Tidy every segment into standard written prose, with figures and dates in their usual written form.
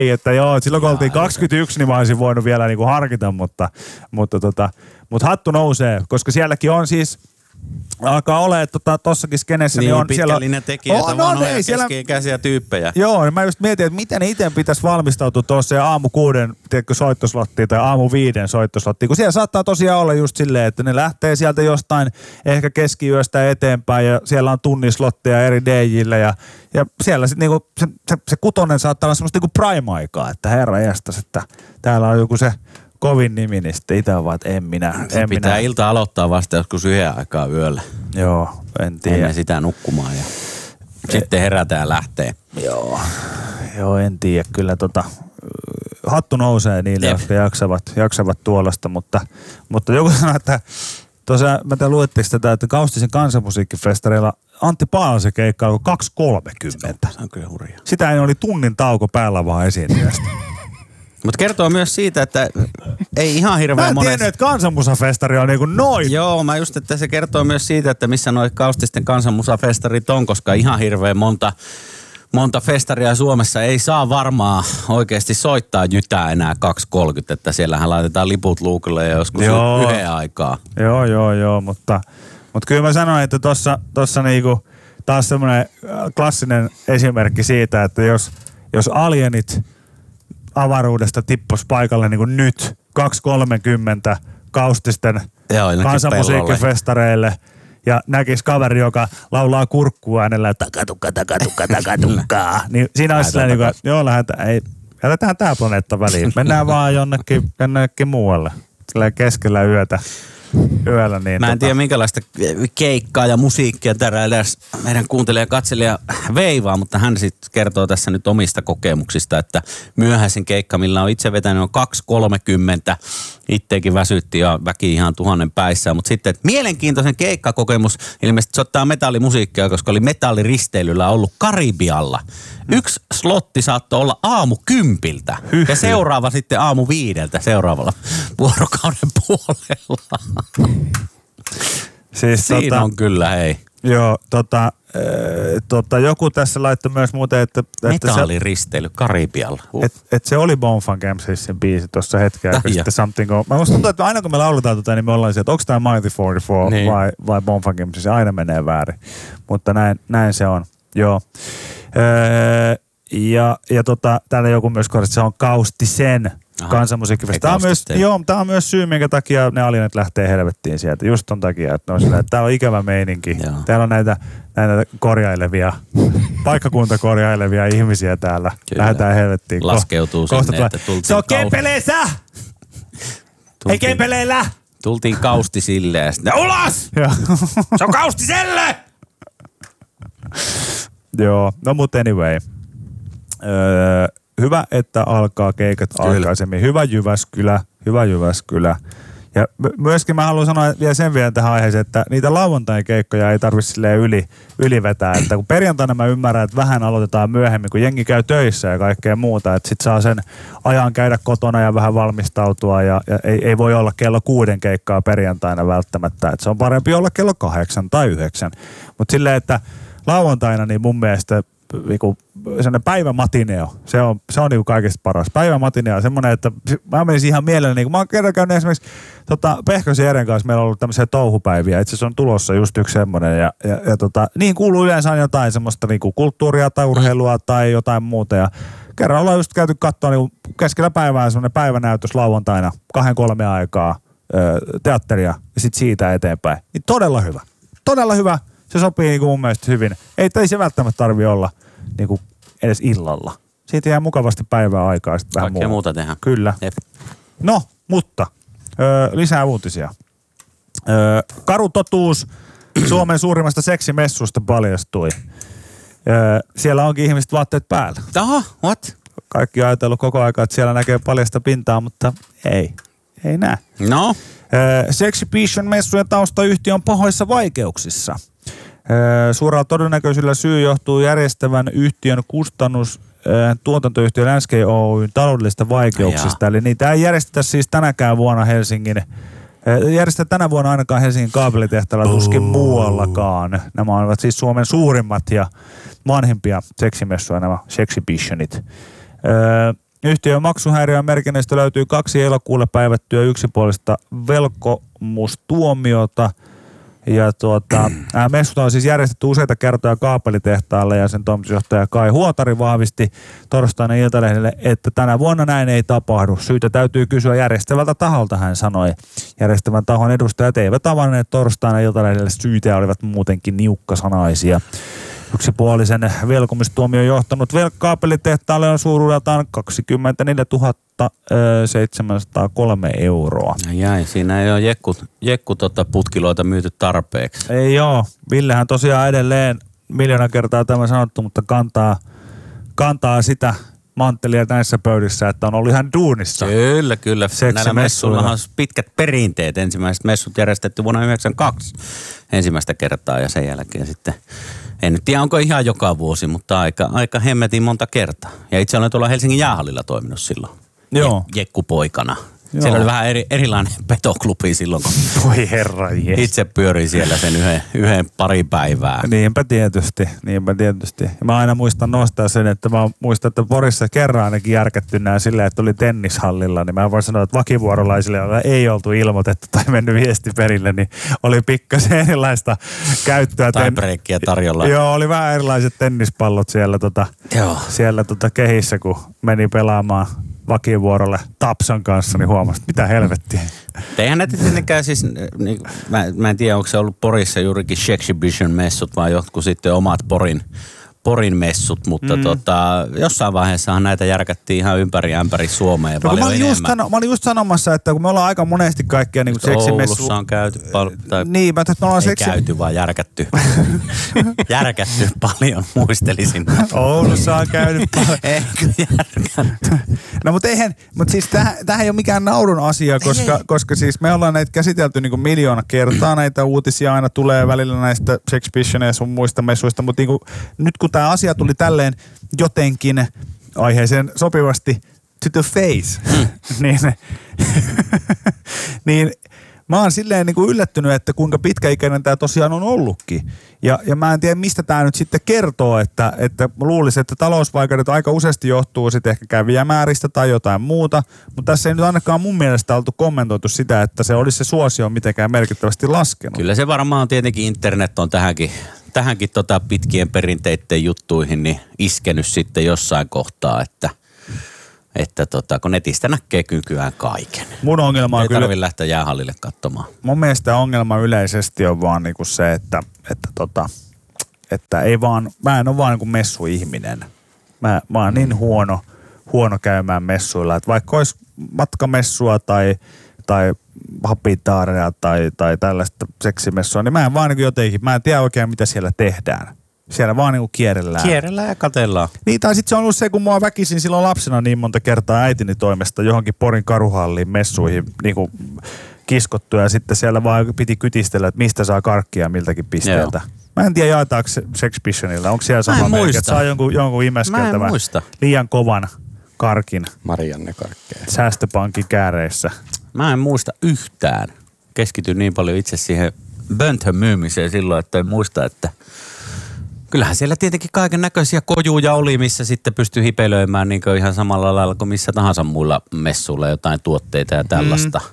että joo, silloin kun oltiin 21, niin mä olisin voinut vielä niinku harkita, mutta hattu nousee, koska sielläkin on siis alkaa olemaan tossakin skenessä. Niin on pitkällinen tekijöitä, vanhoja keski-ikäisiä tyyppejä. Joo, niin mä just mietin, että miten itse pitäisi valmistautua tuossa ja aamu 6 soittoslottiin tai aamu 5 soittoslottiin, kun siellä saattaa tosiaan olla just silleen, että ne lähtee sieltä jostain ehkä keskiyöstä eteenpäin ja siellä on tunnislotteja eri DJille ja siellä sitten niinku se 6 saattaa olla semmoista niinku prime-aikaa, että herra jästäs, että täällä on joku se kovin nimi, niin sitten itse vaan, että en minä. Pitää ilta aloittaa vasta joskus 1 aikaa yöllä. Joo, en tiedä. Ennen sitä nukkumaan ja sitten herätään ja lähtee. Joo, en tiedä. Kyllä hattu nousee niille, jotka jaksavat tuollaista, mutta joku sanoi, että tosiaan, mä te luettiin tätä, että Kaustisen kansanmusiikkifestareilla Antti Paalasen keikka on 2.30. Se on kyllä hurjaa. Sitä ei oli tunnin tauko päällä vaan esiintyjästä. Mutta kertoo myös siitä, että ei ihan hirveän monesti... Mä en tiennyt, että kansanmusafestari on niinku noin. Joo, mä just, että se kertoo myös siitä, että missä noi Kaustisten kansanmusafestarit on, koska ihan hirveän monta festaria Suomessa ei saa varmaan oikeasti soittaa jytää enää 2.30, että siellähän laitetaan liput luukulle ja joskus 1 aikaa. Joo, mutta kyllä mä sanoin, että tossa niinku taas semmoinen klassinen esimerkki siitä, että jos alienit avaruudesta tippos paikalle niin kuin nyt 2.30 Kaustisten kansanmusiikkifestareille ja näkisi kaveri, joka laulaa kurkkua äänellä takatukka, niin siinä olisi silleen, niin että joo, jätetään tää planeetta väliin. Mennään vaan jonnekin muualle. Silleen keskellä yöllä. Niin mä en tiedä minkälaista keikkaa ja musiikkia täällä edes meidän kuuntelija ja katselija veivaa, mutta hän sitten kertoo tässä nyt omista kokemuksista, että myöhäisin keikka, millä on itse vetänyt, on 2.30. Itteekin väsytti ja väki ihan 1000 päissään, mutta sitten mielenkiintoisen keikkakokemus, ilmeisesti se ottaa metallimusiikkia, koska oli metalliristeilyllä ollut Karibialla. 1 slotti saattoi olla aamu 10 ja seuraava sitten aamu 5 seuraavalla vuorokauden puolella. Siis siinä on kyllä, hei. Joo, joku tässä laittoi myös muuten, että metalliristeily Karibialla. Että se oli Bonfunk MC:sin biisi tuossa hetken aikaa sitten Something. Mä musta tuntuu, että aina kun me lauletaan niin me ollaan sieltä, että onko tämä Mighty 44 niin vai Bonfunk MC, se aina menee väärin. Mutta näin se on, joo. Täällä joku myös korjasi, että se on Kaustisen kansanmusiikkifesta. Tämä on myös syy, minkä takia ne alienet lähtee helvettiin sieltä. Just ton takia, että täällä on ikävä meininki. Joo. Täällä on näitä paikkakuntakorjailevia ihmisiä täällä. Kyllä. Lähdetään helvettiin. Laskeutuu sinne, että tultiin se on Kempeleessä! Ei Kempeleellä! Tultiin Kaustisille ja sitten ulos! Se on Kaustiselle! Joo, no mutta anyway. Hyvä, että alkaa keikat aikaisemmin. Hyvä Jyväskylä. Ja myöskin mä haluan sanoa vielä tähän aiheeseen, että niitä lauantain keikkoja ei tarvitse silleen ylivetää. Että kun perjantaina mä ymmärrän, että vähän aloitetaan myöhemmin, kun jengi käy töissä ja kaikkea muuta. Että sit saa sen ajan käydä kotona ja vähän valmistautua ja ei voi olla kello 6 keikkaa perjantaina välttämättä. Että se on parempi olla kello 8 tai 9. Mutta silleen, että lauantaina niin mun mielestä niinku sellainen päivämatineo, se on niinku kaikista paras. Päivämatineo on semmoinen, että mä menisin ihan mielelläni, niin kun mä oon kerran käynyt esimerkiksi Pehkosen Jeren kanssa, meillä on ollut tämmöisiä touhupäiviä, itse asiassa on tulossa just yksi semmoinen, ja niin kuuluu yleensä jotain semmoista niinku kulttuuria tai urheilua tai jotain muuta, ja kerran ollaan just käyty katsoa niinku keskellä päivää semmoinen päivänäytös lauantaina 2-3 aikaa teatteria ja sitten siitä eteenpäin. Niin todella hyvä. Se sopii niinku mun mielestä hyvin. Ei se välttämättä tarvitse olla niinku edes illalla. Siitä jää mukavasti päivää aikaa. Kaikkea muuta tehdään. Kyllä. Jep. No, mutta lisää uutisia. Karu totuus Suomen suurimmasta seksimessusta paljastui. Siellä onkin ihmiset vaatteet päällä. Aha, what? Kaikki on ajatellut koko ajan, että siellä näkee paljasta pintaa, mutta ei näe. No? Sexhibition-messujen taustayhtiö on pahoissa vaikeuksissa. Suurella todennäköisyydellä syy johtuu järjestävän yhtiön tuotantoyhtiö Landscape Oyn taloudellisista vaikeuksista. Eli niitä ei järjestetä siis tänäkään vuonna järjestetään tänä vuonna ainakaan Helsingin kaapelitehtaalla, tuskin muuallakaan. Nämä ovat siis Suomen suurimmat ja vanhimpia seksimessuja, nämä Sexhibitionit. Yhtiön maksuhäiriömerkinnöistä löytyy 2 elokuulle päivättyä yksipuolista velkomustuomiota. Ja messut on siis järjestetty useita kertoja kaapelitehtaalle ja sen toimitusjohtaja Kai Huotari vahvisti torstaina Iltalehdelle, että tänä vuonna näin ei tapahdu. Syytä täytyy kysyä järjestävältä taholta, hän sanoi. Järjestävän tahon edustajat eivät avanneet torstaina Iltalehdelle syitä ja olivat muutenkin niukkasanaisia. Yksipuolisen velkomistuomion johtanut kaapelitehtaalle on suuruudeltaan 24 703 euroa. Jäi, siinä ei ole jekku putkiloita myyty tarpeeksi. Ei joo. Villehän tosiaan edelleen 1 000 000 kertaa tämä sanottu, mutta kantaa sitä manttelia näissä pöydissä, että on ollut ihan duunissa. Kyllä. Näillä messuilla on pitkät perinteet. Ensimmäiset messut järjestetty vuonna 1992 ensimmäistä kertaa ja sen jälkeen sitten, en nyt tiedä onko ihan joka vuosi, mutta aika hemmetin monta kertaa. Ja itse olen tuolla Helsingin jäähallilla toiminut silloin. Joo. Jekkupoikana. Joo. Siellä oli vähän erilainen petoklubi silloin, kun voi herra jes. Itse pyörin siellä sen yhden pari päivää. Niinpä tietysti. Ja mä aina muistan nostaa sen, että mä muistan, että Porissa kerran ainakin järkättynään silleen, että oli tennishallilla, niin mä voin sanoa, että vakivuorolaisille, joilla ei oltu ilmoitettu tai mennyt viesti perille, niin oli pikkasen erilaista käyttöä. Tiebreakia tarjolla. Joo, oli vähän erilaiset tennispallot siellä, siellä kehissä, kun meni pelaamaan vakivuorolle Tapsan kanssa, niin huomasit, mitä helvettiä. Eihän näitä tietenkään siis, niin, mä en tiedä, onko se ollut Porissa juurikin Shexhibition-messut vai jotkut sitten omat Porin messut, mutta jossain vaiheessahan näitä järkättiin ihan ympäri Suomea paljon enemmän. Mä olin just sanomassa, että kun me ollaan aika monesti kaikkia niin seksimessu... Oulussa on käyty paljon, tai niin, mä me ollaan käyty, vaan järkätty. Järkätty paljon, muistelisin. Oulussa on käynyt paljon. Eikö järkätty? No mutta siis tämähän ei ole mikään naurun asia, koska siis me ollaan näitä käsitelty niin kuin 1 000 000 kertaa, näitä uutisia aina tulee välillä näistä Sexhibition ja sun muista messuista, mutta niin kuin, nyt kun tämä asia tuli tälleen jotenkin aiheeseen sopivasti to the face, niin mä oon silleen niin kuin yllättynyt, että kuinka pitkäikäinen tämä tosiaan on ollutkin. Ja mä en tiedä, mistä tämä nyt sitten kertoo, että luulisin, että talousvaikeudet aika useasti johtuu sitten ehkä kävijämääristä tai jotain muuta, mutta tässä ei nyt ainakaan mun mielestä oltu kommentoitu sitä, että se olisi se suosio mitenkään merkittävästi laskenut. Kyllä se varmaan tietenkin internet on tähänkin pitkien perinteiden juttuihin niin iskenyt sitten jossain kohtaa, että kun netistä näkee nykyään kaiken. Mun ongelma ei tarvitse lähteä jäähallille katsomaan. Mun mielestä ongelma yleisesti on vaan niinku se, että mä en ole vaan niinku messuihminen. Mä oon niin huono käymään messuilla, että vaikka olisi matkamessua tai hapitaareja tai tällaista seksimessua, niin mä en vaan niinku jotenkin, mä en tiedä oikein mitä siellä tehdään. Siellä vaan niinku kierrellään. Kierrellään ja katellaan. Niin, tai sitten se on ollut se, kun mua väkisin silloin lapsena niin monta kertaa äitini toimesta johonkin Porin Karuhalliin messuihin niinku kiskottu ja sitten siellä vaan piti kytistellä, että mistä saa karkkia miltäkin pisteeltä. Joo. Mä en tiedä, jaetaanko Sexhibitionilla. Onko siellä sama merkki, että saa jonkun imeskeltävän liian kovan karkin. Marianne karkkeja. Säästöpankin kääreissä. Mä en muista yhtään. Keskityn niin paljon itse siihen bönthön myymiseen silloin, että en muista, että kyllähän siellä tietenkin kaiken näköisiä kojuja oli, missä sitten pystyi hipelöimään niin kuin ihan samalla lailla kuin missä tahansa muilla messuilla jotain tuotteita ja tällaista.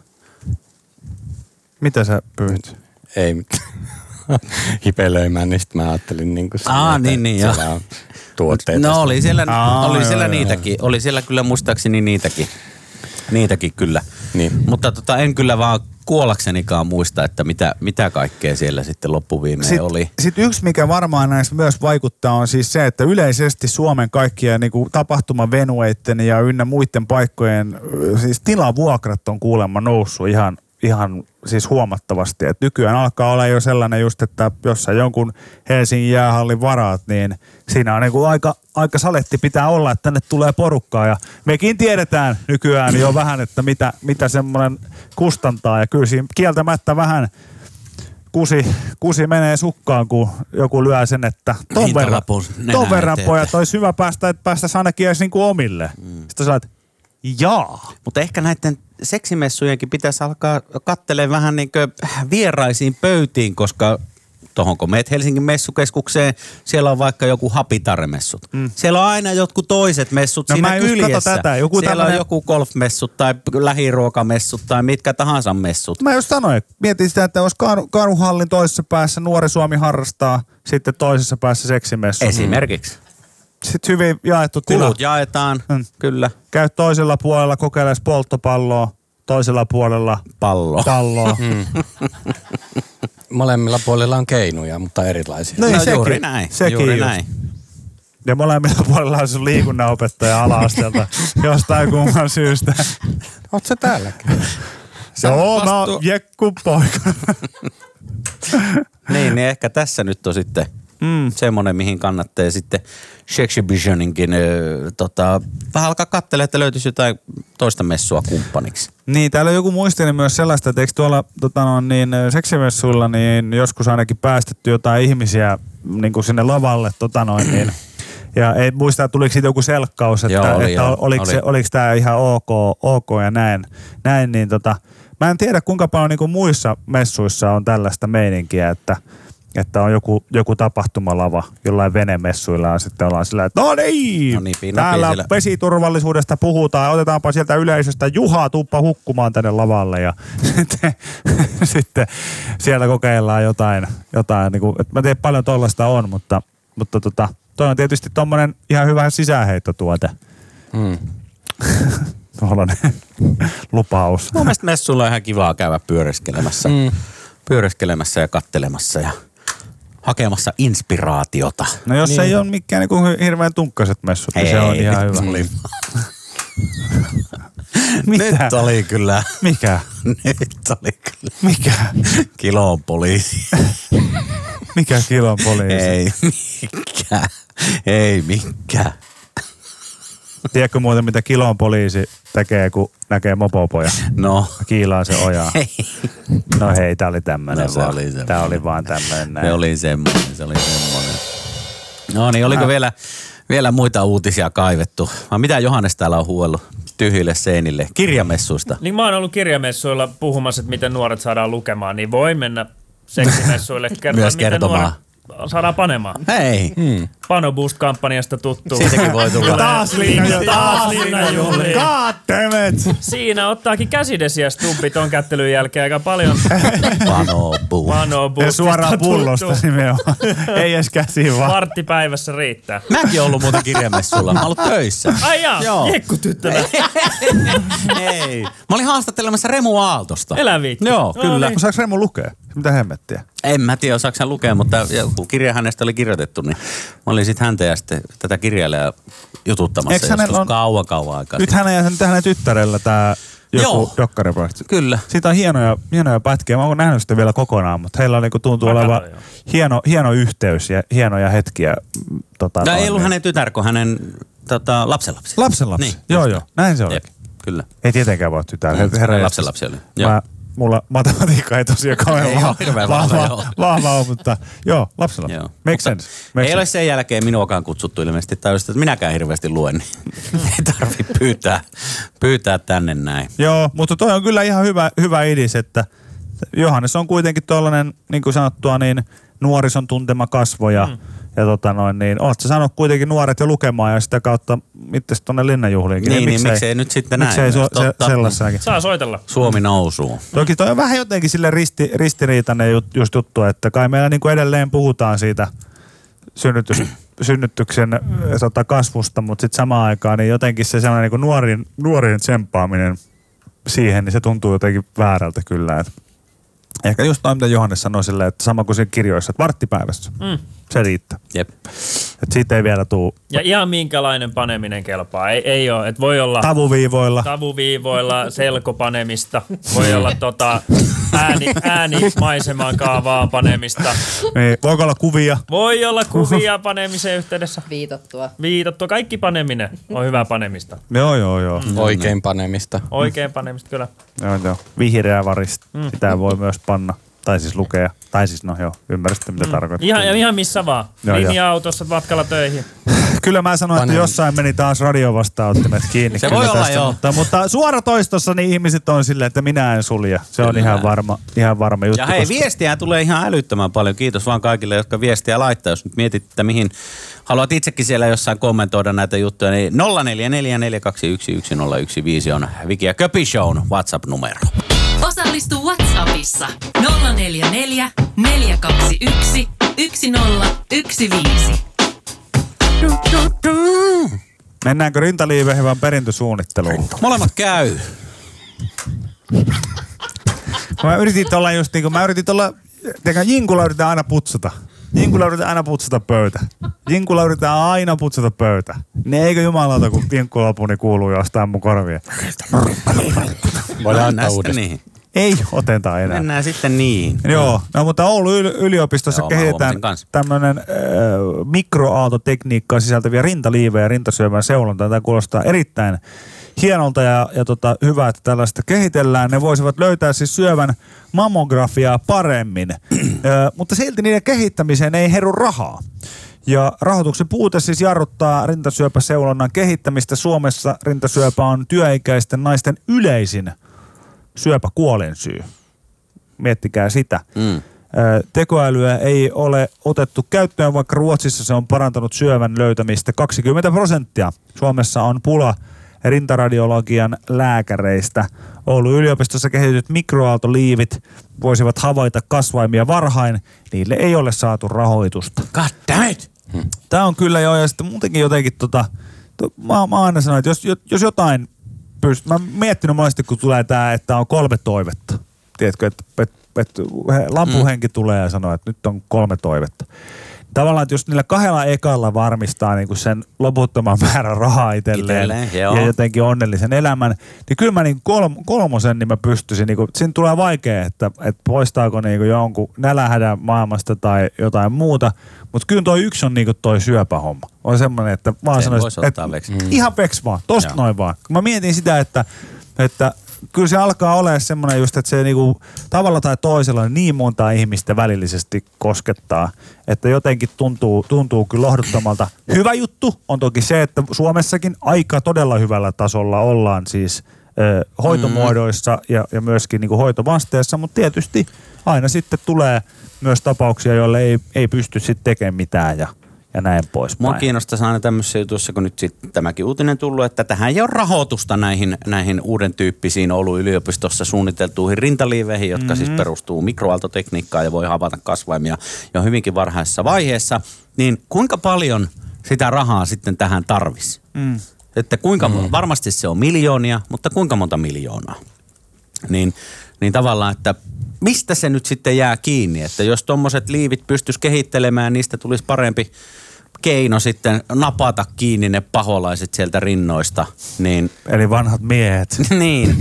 Mitä sä pyyhit? Ei mitään. Hipelöimään, niin sitten mä ajattelin niin kuin niin joo. Tuotteita. No oli siellä niitäkin. Oli siellä kyllä muistaakseni niitäkin kyllä. Niin. Mutta en kyllä vaan kuollaksenikaan muista, että mitä kaikkea siellä sitten loppuviimeen oli. Sitten yksi, mikä varmaan näistä myös vaikuttaa, on siis se, että yleisesti Suomen kaikkia niin kuin tapahtumavenueiden ja ynnä muiden paikkojen siis tilavuokrat on kuulemma noussut ihan siis huomattavasti. Et nykyään alkaa olla jo sellainen just, että jos sä jonkun Helsingin jäähallin varaat, niin siinä on niin kuin aika saletti pitää olla, että tänne tulee porukkaa. Ja mekin tiedetään nykyään jo vähän, että mitä semmoinen kustantaa. Ja kyllä siinä kieltämättä vähän kusi menee sukkaan, kun joku lyö sen, että ton verran pojat olisi hyvä päästä, että päästäisiin ainakin edes niin kuin omille. Sitten sä olet, jaa. Mutta ehkä näiden seksimessujenkin pitäisi alkaa katselemaan vähän niin kuin vieraisiin pöytiin, koska tohon, kun meet Helsingin messukeskukseen, siellä on vaikka joku hapitaremessut. Siellä on aina jotkut toiset messut siinä kyljessä. Tätä. Siellä on joku golfmessut tai lähiruokamessut tai mitkä tahansa messut. Mä just sanoin, mietin sitä, että olisi Karhuhallin toisessa päässä Nuori Suomi harrastaa, sitten toisessa päässä seksimessu. Esimerkiksi. Sitten hyvin jaettu tila. Kulut jaetaan, kyllä. Käy toisella puolella kokeilemaan polttopalloa, toisella puolella palloa. Molemmilla puolilla on keinuja, mutta erilaisia. No juuri näin. Juuri näin. Ja molemmilla puolella on sun liikunnanopettaja ala-asteelta jostain kumman syystä. Oot sä täälläkin? Joo, mä oon Jekku poika. Niin ehkä tässä nyt on sitten semmoinen, mihin kannattaa sitten Shexhibitioninkin vähän alkaa katsella, että löytyisi jotain toista messua kumppaniksi. Niin, täällä joku muisteli myös sellaista, että eikö tuolla seksimessuilla niin joskus ainakin päästetty jotain ihmisiä niin kuin sinne lavalle niin. Ja ei muista, että tuliko siitä joku selkkaus, että, oliko tämä ihan ok ja näin niin mä en tiedä kuinka paljon niin kuin muissa messuissa on tällaista meininkiä, että on joku tapahtumalava, jollain venemessuilla on sitten ollaan sillä, että no niin täällä vesiturvallisuudesta puhutaan, otetaanpa sieltä yleisöstä Juha, tuuppa hukkumaan tänne lavalle ja sitten siellä kokeillaan jotain niin kuin, että mä tiedän paljon tollaista on, mutta toi on tietysti tommonen ihan hyvä sisäänheittotuote. Tuollainen lupaus. Mun mielestä messuilla on ihan kivaa käydä pyöreskelemässä ja kattelemassa ja hakemassa inspiraatiota. No jos niin. Ei ole mikään niinku hirveän tunkkaset messut, niin se on ihan hyvä. Mitä? Nyt oli kyllä. Mikä? Nyt oli kyllä. Mikä? Kilon poliisi. Mikä kilon poliisi? Ei mikään. Tiedätkö muuten, mitä kilon poliisi tekee, kun näkee mopopoja? No. Kiilaa se ojaa. Hei. No hei, tää oli tämmönen vaan. Tää oli vaan tämmönen näin. Se oli semmoinen. No niin, oliko vielä muita uutisia kaivettu? Vai mitä Johannes täällä on huollut tyhjille seinille? Kirjamessuista. Niin mä oon ollut kirjamessuilla puhumassa, että miten nuoret saadaan lukemaan, niin voi mennä seksimessuille myös kertomaan. Saadaan panemaan. Hei. Pano Boost-kampanjasta tuttu. Siitäkin voi tulla. Taas liinajuhli. Kaattemet. Siinä ottaakin käsidesiä stumpit on kättelyn jälkeen aika paljon. Pano Boost. Ja suoraan pullosta nimenomaan. Ei edes käsiin vaan. Vartti päivässä riittää. Mäkin oon ollut muuten kirjamessulla. Mä oon ollut töissä. Ai jaa, Jekku-tyttönä. Ei. Mä olin haastattelemassa Remu Aaltosta. Elä viitti. Joo, kyllä. Niin. Saaks Remu lukea? Mitä hemmettiä? En mä tiedä, osaako hän lukea, mutta joku kirja hänestä oli kirjoitettu, niin mä olin sitten häntä ja sitten tätä kirjailijaa jututtamassa joskus kauan aikaa. Nyt hänen tyttärellä tää joku dokkariprojekti. Kyllä. Siitä on hienoja pätkiä. Mä oon nähnyt sitä vielä kokonaan, mutta heillä on niinku tuntuu olevan hieno yhteys ja hienoja hetkiä. Ei ollut hänen tytär, kun hänen lapsenlapsi. Lapsenlapsi? Niin, joo. Näin se oli. Kyllä. Ei tietenkään voi tytär. Hänen lapsenlapsi oli. Mulla matematiikka ei tosiaan kauhean vahva ole, mutta lapsella. Make sense. Ei ole sen jälkeen minuakaan kutsuttu ilmeisesti täysin, että minäkään hirveästi luen, niin ei tarvitse pyytää tänne näin. Joo, mutta toi on kyllä ihan hyvä idis, että Johannes on kuitenkin tollainen, niin kuin sanottua, niin nuorison tuntema kasvo ja niin oot sä sanonut kuitenkin nuoret jo lukemaan ja sitä kautta itse tuonne linnanjuhliinkin. Niin miksei nyt sitten näin. Miksei sellaisessakin. Saa soitella. Suomi nousuu. Toki toi on vähän jotenkin sille ristiriitainen just juttu, että kai meillä niin kuin edelleen puhutaan siitä synnytyksen kasvusta, mutta sitten samaan aikaan niin jotenkin se sellainen niin kuin nuorien tsemppaaminen siihen, niin se tuntuu jotenkin väärältä kyllä. Ehkä just noin, mitä Johannes sanoi silleen, että sama kuin siinä kirjoissa, että varttipäivässä. Se riittää. Jep. Että siitä ei vielä tuu. Ja ihan minkälainen paneminen kelpaa. Ei ole, että voi olla tavuviivoilla selkopanemista, voi olla äänimaisemaan kaavaa panemista. Niin, voiko olla kuvia? Voi olla kuvia panemisen yhteydessä. Viitottua. Kaikki paneminen on hyvää panemista. Joo. Oikein panemista. Oikein panemista, kyllä. Joo. Vihreä varista. Sitä voi myös panna. Tai siis lukea. Tai siis ymmärrätte mitä tarkoittaa. Ihan missä vaan. Linja-autossa matkalla töihin. Kyllä mä sanoin, että jossain meni taas radiovastaanottimet kiinni. Se voi olla tästä, mutta suoratoistossa niin ihmiset on silleen, että minä en sulje. Se on ihan varma juttu. Ja hei, viestiä tulee ihan älyttömän paljon. Kiitos vaan kaikille, jotka viestiä laittaa. Jos nyt mietit, että mihin haluat itsekin siellä jossain kommentoida näitä juttuja, niin 0444211015 on Viki ja Köpi Shown WhatsApp-numero. Osallistu WhatsAppissa 044 421 1015. Mennäänkö rintaliiveihin vai perintösuunnitteluun? Molemmat käy. Mä yritin olla, Jinkulla yritetään aina putsata. pöytä. Ne eikö jumalauta, kun Jinkku lopu, niin kuuluu jostain mun korvia. Voidaan antaa uudestaan. Ei oteta enää. Mennään sitten niin. Joo, no mutta Oulun yliopistossa kehitetään tämmöinen mikroaaltotekniikkaa sisältäviä rintaliivejä ja rintasyövän seulontaa. Tämä kuulostaa erittäin hienolta ja hyvä, että tällaista kehitellään. Ne voisivat löytää siis syövän mammografiaa paremmin, mutta silti niiden kehittämiseen ei heru rahaa. Ja rahoituksen puute siis jarruttaa rintasyöpäseulonnan kehittämistä. Suomessa rintasyöpä on työikäisten naisten yleisin syöpäkuolinsyy. Miettikää sitä. Tekoälyä ei ole otettu käyttöön, vaikka Ruotsissa se on parantanut syövän löytämistä 20%. Suomessa on pula rintaradiologian lääkäreistä. Oulun yliopistossa kehitetyt mikroaaltoliivit voisivat havaita kasvaimia varhain. Niille ei ole saatu rahoitusta. God damn it! Tämä on kyllä jo, ja sitten muutenkin jotenkin mä aina sanon, että jos jotain mä oon miettinyt monesti, kun tulee tää, että on 3 toivetta. Tiedätkö, että lampuhenki tulee ja sanoo, että nyt on 3 toivetta. Tavallaan, että jos niillä 2 ekalla varmistaa niin kuin sen loputtoman määrän rahaa itselleen ja jotenkin onnellisen elämän, niin kyllä mä niin 3 niin mä pystyisin. Niin kuin, siinä tulee vaikea, että poistaako niin kuin jonkun nälähädän maailmasta tai jotain muuta. Mutta kyllä toi 1 on niinku toi syöpähomma. On semmoinen, että vaan sanoisin, että ihan veks vaan, tosta noin vaan. Kun mä mietin sitä, että kyllä se alkaa olemaan semmoinen just, että se niinku tavalla tai toisella niin montaa ihmistä välillisesti koskettaa, että jotenkin tuntuu kyllä lohduttomalta. Hyvä juttu on toki se, että Suomessakin aika todella hyvällä tasolla ollaan siis hoitomuodoissa ja myöskin niinku hoitovasteessa, mutta tietysti aina sitten tulee myös tapauksia, joille ei pysty sitten tekemään mitään ja näin poispäin. Mua kiinnostaisi aina tämmöisessä jutussa, kun nyt sitten tämäkin uutinen tullut, että tähän ei ole rahoitusta näihin uuden tyyppisiin Oulun yliopistossa suunniteltuihin rintaliiveihin, jotka siis perustuu mikroaaltotekniikkaan ja voi havaita kasvaimia jo hyvinkin varhaisessa vaiheessa. Niin kuinka paljon sitä rahaa sitten tähän tarvisi? Että kuinka, varmasti se on miljoonia, mutta kuinka monta miljoonaa? Niin tavallaan, että mistä se nyt sitten jää kiinni? Että jos tommoset liivit pystyisi kehittelemään, niistä tulisi parempi keino sitten napata kiinni ne paholaiset sieltä rinnoista. Niin, eli vanhat miehet. niin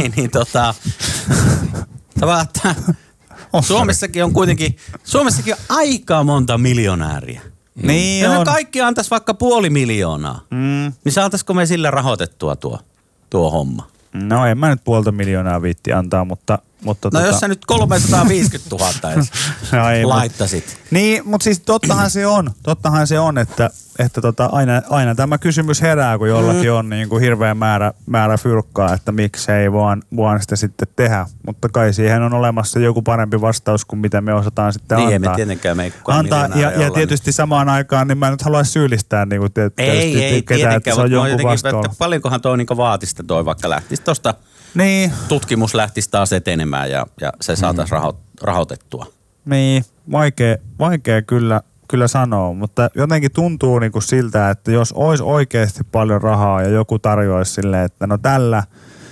tavallaan, että Suomessakin on aika monta miljonääriä. Niin ja on. ne kaikki antaisi vaikka 500 000. Niin saataisiko me sillä rahoitettua tuo homma? No en mä nyt 500 000 viitti antaa, mutta no jos sä nyt 350 000 edes laittasit. Niin, mutta siis tottahan se on, että aina tämä kysymys herää, kun jollakin on niin kuin hirveä määrä fyrkkaa, että miksei vaan sitä sitten tehdä. Mutta kai siihen on olemassa joku parempi vastaus kuin mitä me osataan sitten antaa. Niin, emme tietenkään me ja tietysti niin samaan aikaan, niin mä en nyt haluaisi syyllistää niin kuin ei ketään, että se on jonkun vastuulla. Paljonkohan toi niin vaatista toi vaikka lähtisi tosta. Niin. Tutkimus lähtisi taas etenemään ja se saataisiin rahoitettua. Niin, vaikea kyllä sanoa, mutta jotenkin tuntuu niinku siltä, että jos olisi oikeasti paljon rahaa ja joku tarjoaisi silleen, että no tällä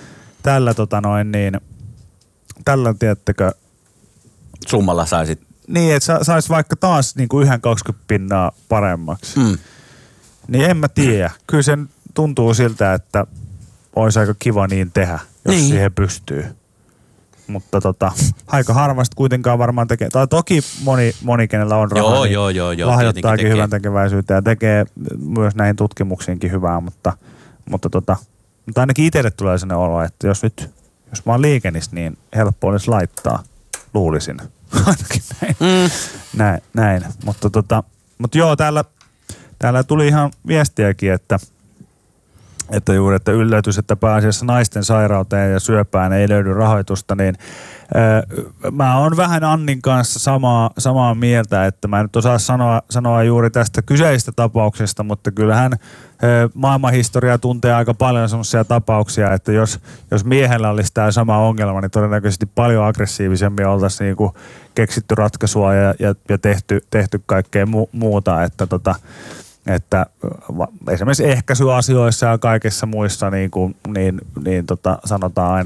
tiedättekö. Summalla saisit. Niin, että sais vaikka taas niinku 20 pinnaa paremmaksi. Niin en mä tiedä. Kyllä se tuntuu siltä, että olisi aika kiva niin tehdä, jos siihen pystyy. Mutta aika harvasti kuitenkaan varmaan tekee. Tai toki moni kenellä on rahaa, niin lahjoittaakin hyvän tekeväisyyteen ja tekee myös näihin tutkimuksiinkin hyvää, mutta ainakin itselle tulee sellainen olo, että jos vaan liikenis, niin helppo olisi laittaa, luulisin. Ainakin näin. Näin. Mutta joo, täällä täällä tuli ihan viestiäkin, että juuri, että yllätys, että pääasiassa naisten sairauteen ja syöpään ei löydy rahoitusta, niin mä oon vähän Annin kanssa samaa mieltä, että mä en nyt osaa sanoa juuri tästä kyseisestä tapauksesta, mutta kyllähän maailmanhistoria tuntee aika paljon semmoisia tapauksia, että jos miehellä olisi tämä sama ongelma, niin todennäköisesti paljon aggressiivisemmin oltaisiin niinku keksitty ratkaisua ja tehty kaikkea muuta, että esimerkiksi ehkäisyasioissa ja kaikissa muissa niin sanotaan aina,